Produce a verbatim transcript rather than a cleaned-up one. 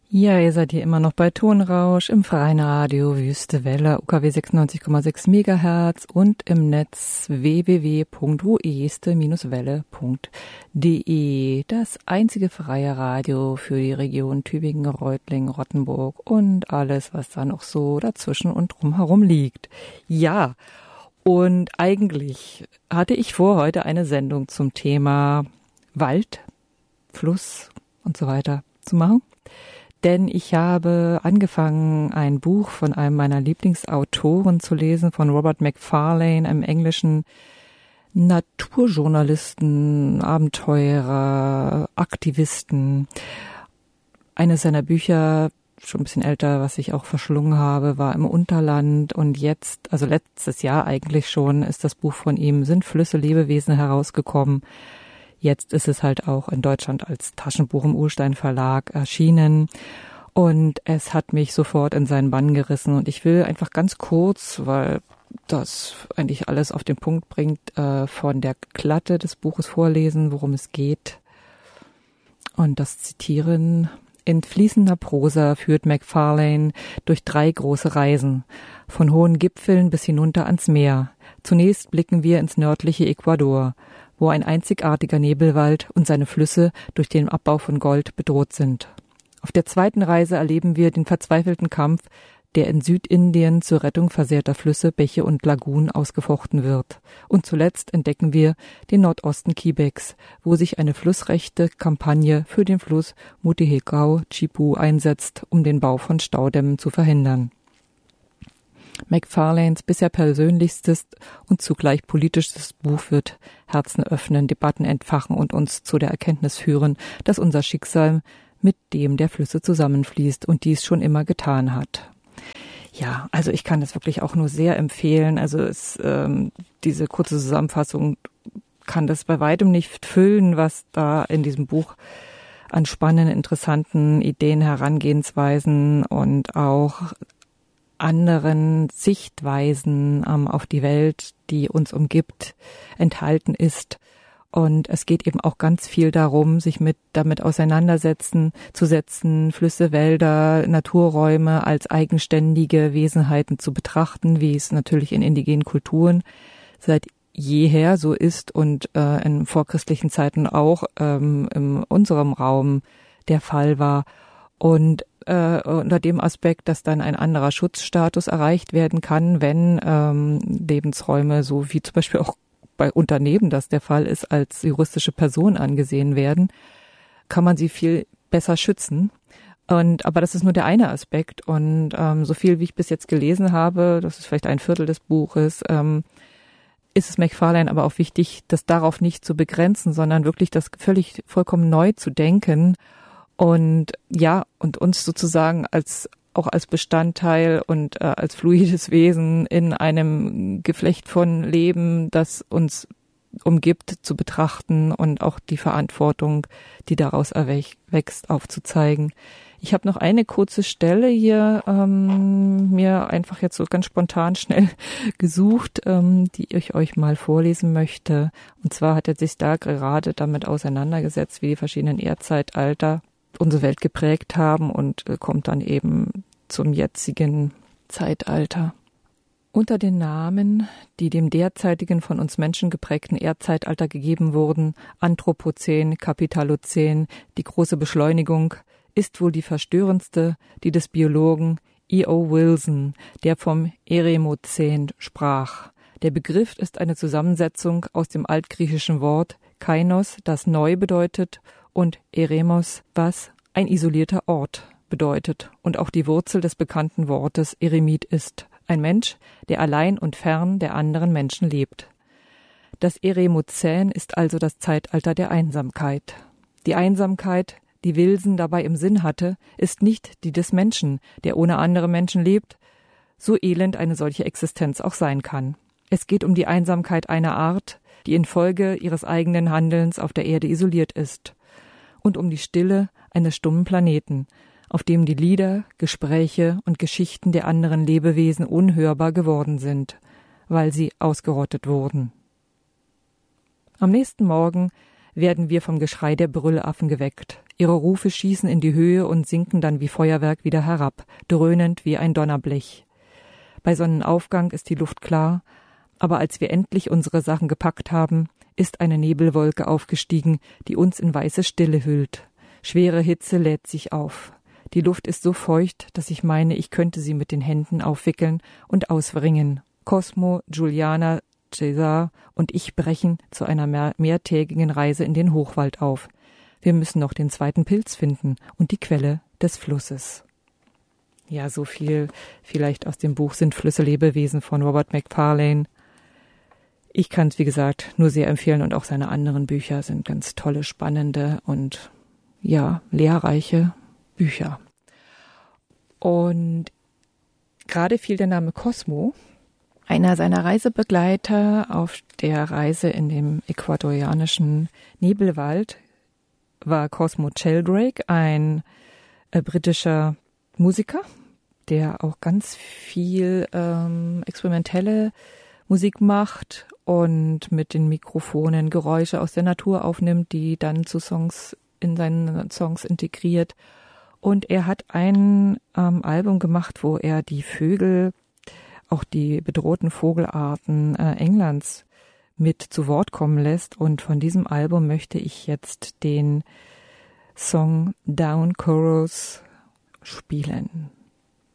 Ja, ihr seid hier immer noch bei Tonrausch im freien Radio Wüste Welle, U K W sechsundneunzig Komma sechs Megahertz und im Netz w w w punkt ueste welle punkt de. Das einzige freie Radio für die Region Tübingen, Reutlingen, Rottenburg und alles, was da noch so dazwischen und drumherum liegt. Ja, und eigentlich hatte ich vor, heute eine Sendung zum Thema Wald, Fluss und so weiter zu machen. Denn ich habe angefangen, ein Buch von einem meiner Lieblingsautoren zu lesen, von Robert Macfarlane, einem englischen Naturjournalisten, Abenteurer, Aktivisten. Eines seiner Bücher, schon ein bisschen älter, was ich auch verschlungen habe, war Im Unterland. Und jetzt, also letztes Jahr eigentlich schon, ist das Buch von ihm, Sind Flüsse Lebewesen, herausgekommen. Jetzt ist es halt auch in Deutschland als Taschenbuch im Ullstein Verlag erschienen und es hat mich sofort in seinen Bann gerissen und ich will einfach ganz kurz, weil das eigentlich alles auf den Punkt bringt, äh, von der Klatte des Buches vorlesen, worum es geht und das zitieren. In fließender Prosa führt Macfarlane durch drei große Reisen, von hohen Gipfeln bis hinunter ans Meer. Zunächst blicken wir ins nördliche Ecuador, wo ein einzigartiger Nebelwald und seine Flüsse durch den Abbau von Gold bedroht sind. Auf der zweiten Reise erleben wir den verzweifelten Kampf, der in Südindien zur Rettung versehrter Flüsse, Bäche und Lagunen ausgefochten wird. Und zuletzt entdecken wir den Nordosten Quebecs, wo sich eine flussrechte Kampagne für den Fluss Mutihegao-Chipu einsetzt, um den Bau von Staudämmen zu verhindern. Macfarlanes bisher persönlichstes und zugleich politischstes Buch wird Herzen öffnen, Debatten entfachen und uns zu der Erkenntnis führen, dass unser Schicksal mit dem der Flüsse zusammenfließt und dies schon immer getan hat. Ja, also ich kann das wirklich auch nur sehr empfehlen. Also es, ähm, diese kurze Zusammenfassung kann das bei weitem nicht füllen, was da in diesem Buch an spannenden, interessanten Ideen, Herangehensweisen und auch anderen Sichtweisen ähm, auf die Welt, die uns umgibt, enthalten ist. Und es geht eben auch ganz viel darum, sich mit damit auseinandersetzen, zu setzen, Flüsse, Wälder, Naturräume als eigenständige Wesenheiten zu betrachten, wie es natürlich in indigenen Kulturen seit jeher so ist und äh, in vorchristlichen Zeiten auch ähm, in unserem Raum der Fall war. Und äh, unter dem Aspekt, dass dann ein anderer Schutzstatus erreicht werden kann, wenn ähm, Lebensräume, so wie zum Beispiel auch bei Unternehmen das der Fall ist, als juristische Person angesehen werden, kann man sie viel besser schützen. Und aber das ist nur der eine Aspekt. Und ähm, so viel, wie ich bis jetzt gelesen habe, das ist vielleicht ein Viertel des Buches, ähm, ist es Macfarlane aber auch wichtig, das darauf nicht zu begrenzen, sondern wirklich das völlig vollkommen neu zu denken. Und ja, und uns sozusagen als auch als Bestandteil und äh, als fluides Wesen in einem Geflecht von Leben, das uns umgibt, zu betrachten und auch die Verantwortung, die daraus erwächst, aufzuzeigen. Ich habe noch eine kurze Stelle hier ähm, mir einfach jetzt so ganz spontan schnell gesucht, ähm, die ich euch mal vorlesen möchte. Und zwar hat er sich da gerade damit auseinandergesetzt, wie die verschiedenen Erdzeitalter unsere Welt geprägt haben und äh, kommt dann eben zum jetzigen Zeitalter. Unter den Namen, die dem derzeitigen von uns Menschen geprägten Erdzeitalter gegeben wurden, Anthropozän, Kapitalozän, die große Beschleunigung, ist wohl die verstörendste, die des Biologen E O Wilson, der vom Eremozän sprach. Der Begriff ist eine Zusammensetzung aus dem altgriechischen Wort kainos, das neu bedeutet, und eremos, was ein isolierter Ort bedeutet und auch die Wurzel des bekannten Wortes Eremit ist. Ein Mensch, der allein und fern der anderen Menschen lebt. Das Eremozän ist also das Zeitalter der Einsamkeit. Die Einsamkeit, die Wilson dabei im Sinn hatte, ist nicht die des Menschen, der ohne andere Menschen lebt, so elend eine solche Existenz auch sein kann. Es geht um die Einsamkeit einer Art, die infolge ihres eigenen Handelns auf der Erde isoliert ist, und um die Stille eines stummen Planeten, auf dem die Lieder, Gespräche und Geschichten der anderen Lebewesen unhörbar geworden sind, weil sie ausgerottet wurden. Am nächsten Morgen werden wir vom Geschrei der Brüllaffen geweckt. Ihre Rufe schießen in die Höhe und sinken dann wie Feuerwerk wieder herab, dröhnend wie ein Donnerblech. Bei Sonnenaufgang ist die Luft klar, aber als wir endlich unsere Sachen gepackt haben, ist eine Nebelwolke aufgestiegen, die uns in weiße Stille hüllt. Schwere Hitze lädt sich auf. Die Luft ist so feucht, dass ich meine, ich könnte sie mit den Händen aufwickeln und auswringen. Cosmo, Juliana, Cesar und ich brechen zu einer mehr- mehrtägigen Reise in den Hochwald auf. Wir müssen noch den zweiten Pilz finden und die Quelle des Flusses. Ja, so viel vielleicht aus dem Buch Sind Flüsse Lebewesen von Robert Macfarlane. Ich kann es, wie gesagt, nur sehr empfehlen und auch seine anderen Bücher sind ganz tolle, spannende und ja, lehrreiche Bücher. Und gerade fiel der Name Cosmo. Einer seiner Reisebegleiter auf der Reise in dem ecuadorianischen Nebelwald war Cosmo Sheldrake, ein äh, britischer Musiker, der auch ganz viel ähm, experimentelle Musik macht und mit den Mikrofonen Geräusche aus der Natur aufnimmt, die dann zu Songs in seinen Songs integriert. Und er hat ein ähm, Album gemacht, wo er die Vögel, auch die bedrohten Vogelarten äh, Englands mit zu Wort kommen lässt. Und von diesem Album möchte ich jetzt den Song Down Chorus spielen.